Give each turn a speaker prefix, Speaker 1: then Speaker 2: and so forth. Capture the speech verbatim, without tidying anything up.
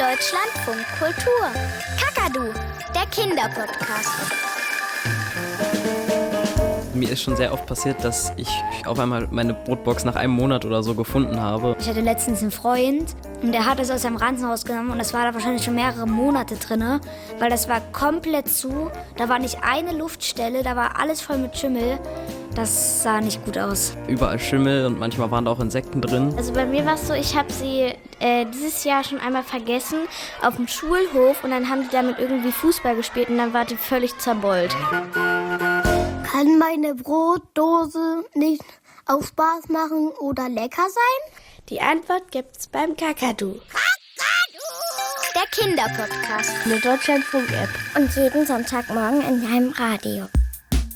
Speaker 1: Deutschlandfunk Kultur. Kakadu, der Kinderpodcast.
Speaker 2: Mir ist schon sehr oft passiert, dass ich auf einmal meine Brotbox nach einem Monat oder so gefunden habe.
Speaker 3: Ich hatte letztens einen Freund und der hat es aus seinem Ranzen rausgenommen und das war da wahrscheinlich schon mehrere Monate drin, weil das war komplett zu. Da war nicht eine Luftstelle, da war alles voll mit Schimmel. Das sah nicht gut aus.
Speaker 2: Überall Schimmel und manchmal waren da auch Insekten drin.
Speaker 4: Also bei mir war es so, ich habe sie äh, dieses Jahr schon einmal vergessen auf dem Schulhof und dann haben die damit irgendwie Fußball gespielt und dann war die völlig zerbeult.
Speaker 5: Kann meine Brotdose nicht auf Spaß machen oder lecker sein?
Speaker 4: Die Antwort gibt's beim Kakadu.
Speaker 1: Der Kinderpodcast.
Speaker 4: Eine Deutschlandfunk-App.
Speaker 5: Und jeden Sonntagmorgen in deinem Radio.